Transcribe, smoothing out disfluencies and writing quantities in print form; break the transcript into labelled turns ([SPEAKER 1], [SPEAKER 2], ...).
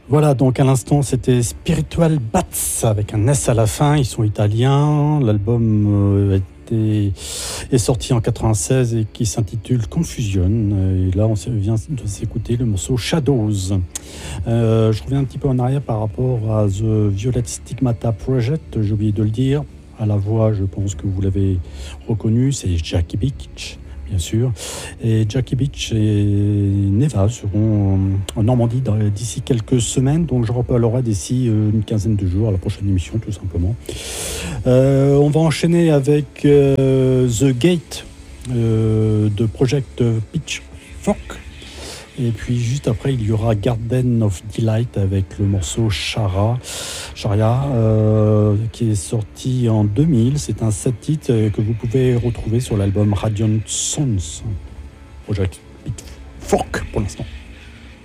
[SPEAKER 1] Voilà, donc à l'instant, c'était Spiritual Bats avec un S à la fin. Ils sont italiens. L'album est sorti en 96 et qui s'intitule Confusion. Et là, vient de s'écouter le morceau Shadows. Je reviens un petit peu en arrière par rapport à The Violet Stigmata Project. J'ai oublié de le dire. À la voix, je pense que vous l'avez reconnu, c'est Jackie Beach, bien sûr. Et Jackie Beach et Neva seront en Normandie d'ici quelques semaines, donc je reparlerai d'ici une quinzaine de jours à la prochaine émission, tout simplement. On va enchaîner avec The Gate de Project Pitchfork. Et puis juste après, il y aura Garden of Delight avec le morceau Sharia, qui est sorti en 2000. C'est un 7 titres que vous pouvez retrouver sur l'album Radiant Sons. Project Pitchfork pour l'instant.